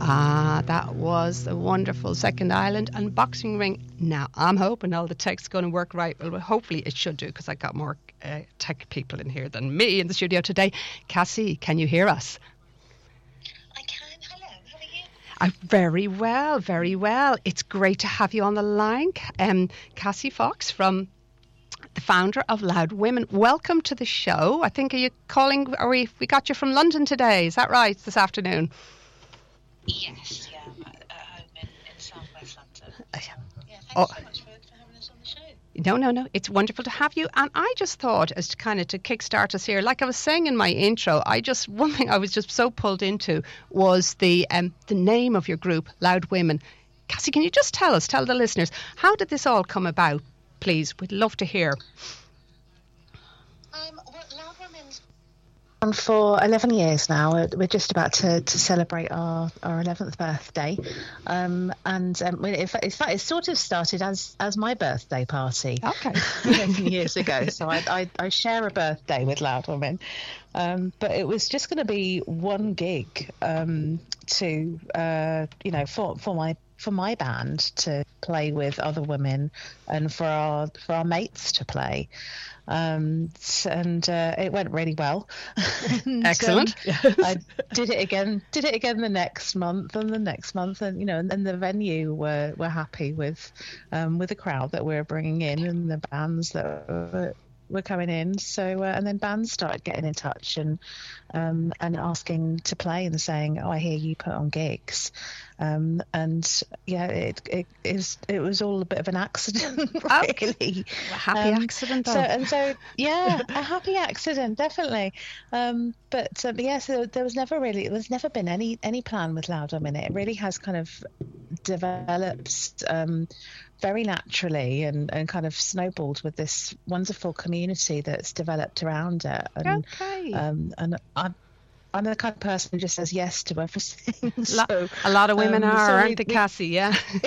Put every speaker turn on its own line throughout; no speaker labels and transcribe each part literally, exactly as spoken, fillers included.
Ah, that was a wonderful Second Island and Boxing Ring. Now, I'm hoping all the tech's going to work right. Well, hopefully it should do, because I got more uh, tech people in here than me in the studio today. Cassie, can you hear us?
I can. Hello. How are you?
Uh, very well, very well. It's great to have you on the line. Um, Cassie Fox, from the founder of Loud Women. Welcome to the show. I think, are you calling, or we, we got you from London today, is that right, this afternoon?
Yes, yeah, I'm at, at home in, in South West London.
Uh,
yeah, thanks
oh.
so much for, for having us on the show.
No, no, no. It's wonderful to have you. And I just thought, as to kind of to kickstart us here, like I was saying in my intro, I just, one thing I was just so pulled into was the um, the name of your group, Loud Women. Cassie, can you just tell us, tell the listeners, how did this all come about, please? We'd love to hear.
Um, well, Loud Women's on for eleven years now. We're just about to, to celebrate our, our eleventh birthday. Um, and um, in fact, in fact, it sort of started as, as my birthday party.
Okay.
eleven years ago. So I, I, I share a birthday with Loud Women. Um, but it was just going to be one gig um, to, uh, you know, for, for my for my band to play with other women, and for our for our mates to play. Um, and uh, it went really well. and,
Excellent.
Um, yes. I did it again. Did it again the next month and the next month, and you know, and, and the venue were were happy with um, with the crowd that we were bringing in and the bands that were, were coming in. So uh, and then bands started getting in touch and um, and asking to play and saying, "Oh, I hear you put on gigs." Um, and yeah, it, it it was it was all a bit of an accident, really.
A happy
um,
accident, though.
So and so, yeah, a happy accident, definitely. Um, but um, yeah, so there was never really, there's never been any any plan with Loud Women. It really has kind of developed um, very naturally and, and kind of snowballed with this wonderful community that's developed around it. And,
okay.
Um, and I. I'm the kind of person who just says yes to everything. So,
a lot of women
um,
are,
so
aren't
we,
they,
we,
Cassie? Yeah.
so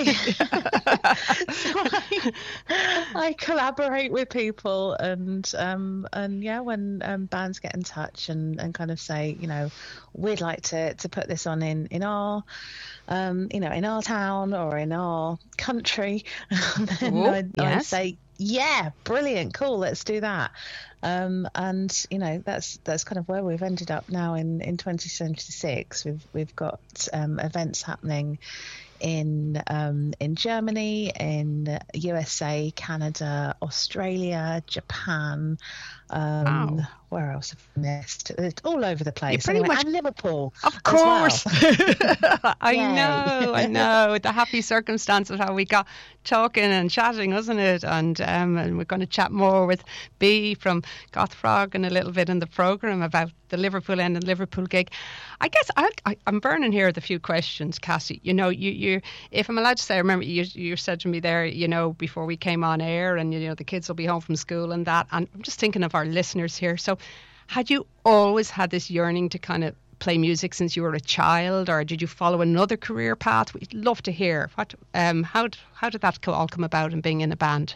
I, I collaborate with people, and um, and yeah, when um, bands get in touch and, and kind of say, you know, we'd like to, to put this on in in our, um, you know, in our town or in our country, then
Ooh,
I,
yes.
I say, yeah, brilliant, cool, let's do that. Um, and you know, that's that's kind of where we've ended up now in, in twenty twenty-six. We've we've got um, events happening in um, in Germany, in U S A, Canada, Australia, Japan. Um,
wow.
Where else have I missed? It's all over the place.
pretty
Anyway,
much,
and Liverpool,
of course.
Well.
I
Yay.
know, I know. The happy circumstance of how we got talking and chatting, wasn't it? And um, and we're going to chat more with Bea from Goth Frog and a little bit in the programme about the Liverpool end and Liverpool gig. I guess I, I, I'm burning here with a few questions, Cassie. You know, you, you, if I'm allowed to say, I remember you, you said to me there, you know, before we came on air, and you know, the kids will be home from school and that. And I'm just thinking of our listeners here. So, had you always had this yearning to kind of play music since you were a child, or did you follow another career path? We'd love to hear. What, um, how how did that all come about in being in a band?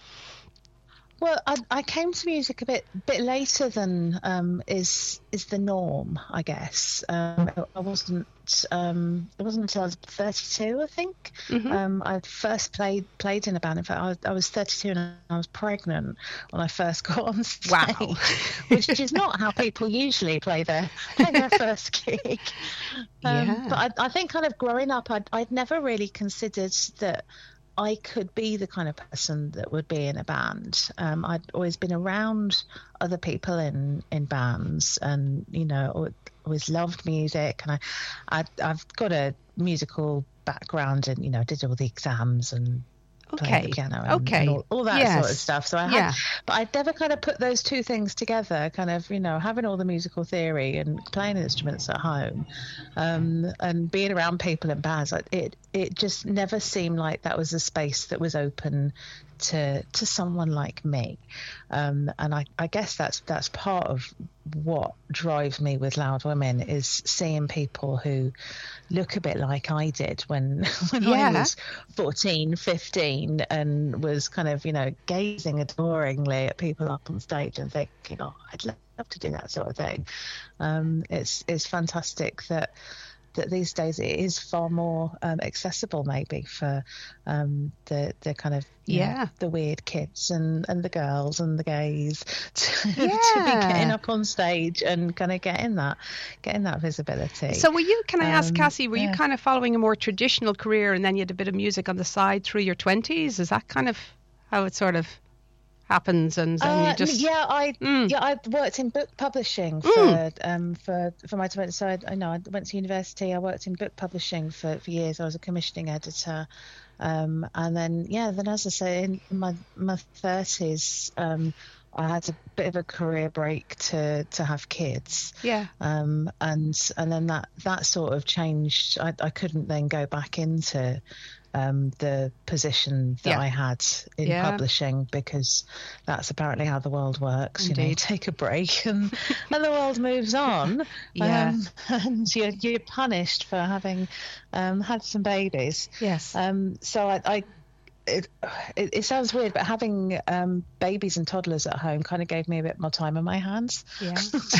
Well, I, I came to music a bit bit later than um, is is the norm, I guess. Um, I wasn't. Um, it wasn't until I was thirty-two, I think.
Mm-hmm.
Um, I first played played in a band. In fact, I was, I was thirty-two and I was pregnant when I first got on stage.
Wow.
Which is not how people usually play their play their first gig. Um,
Yeah.
But I, I think, kind of growing up, I'd, I'd never really considered that I could be the kind of person that would be in a band. Um, I'd always been around other people in, in bands, and you know, always loved music. And I, I, I've got a musical background, and you know, did all the exams and
Okay.
played the piano and,
Okay.
and all, all that
Yes.
sort of stuff. So I had,
Yeah.
but I never kind of put those two things together. Kind of, you know, having all the musical theory and playing instruments at home, um, and being around people in bands. Like it, it just never seemed like that was a space that was open to to someone like me. Um, and I, I guess that's that's part of what drives me with Loud Women, is seeing people who look a bit like I did when when
Yeah.
I was fourteen, fifteen, and was kind of, you know, gazing adoringly at people up on stage and thinking, oh, I'd love to do that sort of thing. Um, it's it's fantastic that that these days it is far more um, accessible, maybe for um, the the kind of you
yeah
know, the weird kids and, and the girls and the gays to,
yeah.
to be getting up on stage and kind of getting that getting that visibility.
So were you? Can I ask,
Um,
Cassie? Were
yeah.
you kind of following a more traditional career, and then you had a bit of music on the side through your twenties? Is that kind of how it sort of happens, and then
Uh,
you just
yeah, I
Mm.
yeah I worked in book publishing for
Mm.
um for for my twenties. So I, I know I went to university. I worked in book publishing for, for years. I was a commissioning editor, um, and then yeah, then as I say, in my my thirties, um, I had a bit of a career break to to have kids.
yeah
Um, and and then that that sort of changed. I, I couldn't then go back into um, the position that
Yeah.
I had in
Yeah.
publishing, because that's apparently how the world works. You know, you
Indeed.
take a break and and the world moves on.
Yeah.
Um, and you're you're punished for having um, had some babies.
yes
Um, so I. I it, it, it sounds weird, but having um, babies and toddlers at home kind of gave me a bit more time on my hands.
yeah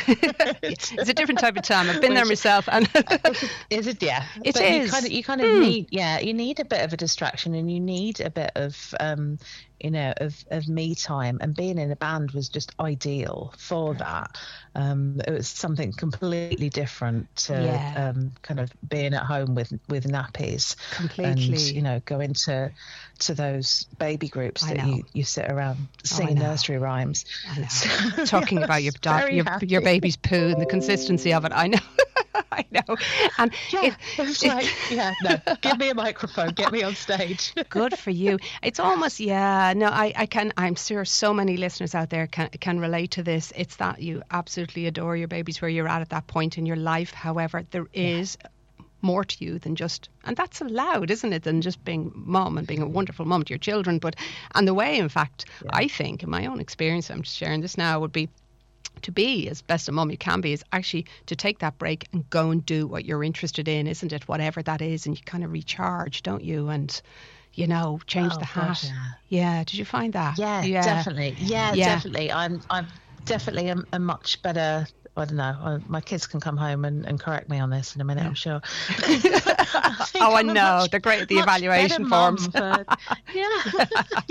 it's a different type of time. I've been there
Which-
myself, and
Is it? Yeah,
It
but
is.
You kind of, you kind of
Mm.
need, yeah, you need a bit of a distraction, and you need a bit of, um, you know, of, of me time. And being in a band was just ideal for that. Um, it was something completely different to
Yeah.
um, kind of being at home with with nappies
Completely.
and you know going to to those baby groups
I
that
know.
you, you sit around
Oh, I
singing
know.
nursery rhymes.
I know.
So,
Talking
yeah,
about your,
I was
do-
very
your
happy.
your baby's poo and the consistency of it. I know. I know. And
Yeah,
it-
it was like, yeah, no, give me a microphone, get me on stage.
good for you. It's almost, yeah, no, I, I can, I'm sure so many listeners out there can, can relate to this. It's that you absolutely adore your babies where you're at at that point in your life. However, there is more to you than just, and that's allowed, isn't it, than just being mum and being a wonderful mum to your children. But, and the way, in fact, I think, in my own experience, I'm just sharing this now, would be to be as best a mum you can be is actually to take that break and go and do what you're interested in, isn't it? Whatever that is, and you kind of recharge, don't you? And, you know, change
Oh,
the
God,
hat.
yeah.
Yeah. Did you find that?
Yeah, definitely. Yeah,
Yeah.
definitely. I'm I'm definitely a, a much better. I don't know. uh, My kids can come home and, and correct me on this in a minute, I'm sure. I think
Oh, I
I'm a
know.
much-
They're great at the
much
evaluation
better mum
forms.
for- yeah,